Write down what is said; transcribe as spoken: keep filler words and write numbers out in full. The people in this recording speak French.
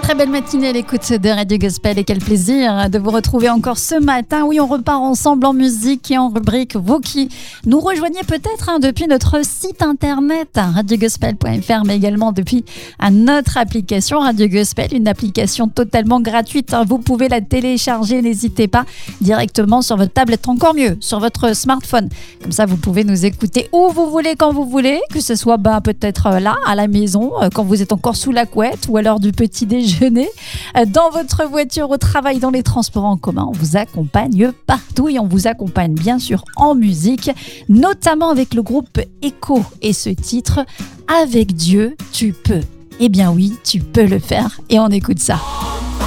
Très belle matinée à l'écoute de Radio Gospel et quel plaisir de vous retrouver encore ce matin. Oui, on repart ensemble en musique et en rubrique. Vous qui nous rejoignez peut-être hein, depuis notre site internet radio gospel point f r, mais également depuis notre application Radio Gospel, une application totalement gratuite. Vous pouvez la télécharger, n'hésitez pas, directement sur votre tablette, encore mieux, sur votre smartphone. Comme ça, vous pouvez nous écouter où vous voulez, quand vous voulez, que ce soit bah, peut-être là, à la maison, quand vous êtes encore sous la couette ou à l'heure du petit déjeuner. Dans votre voiture, au travail, dans les transports en commun, on vous accompagne partout et on vous accompagne bien sûr en musique, notamment avec le groupe Echo et ce titre « Avec Dieu, tu peux ». Eh bien oui, tu peux le faire et on écoute ça.